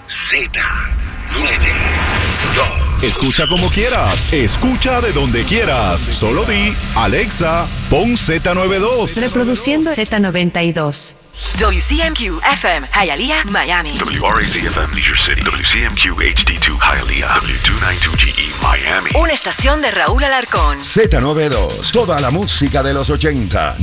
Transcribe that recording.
Escucha como quieras, escucha de donde quieras. Solo di, Alexa, pon Z92. Reproduciendo Z92. WCMQ FM, Hialeah, Miami. WRAZ FM, Leisure City. WCMQ HD2, Hialeah. W292GE, Miami. Una estación de Raúl Alarcón. Z92, toda la música de los 80.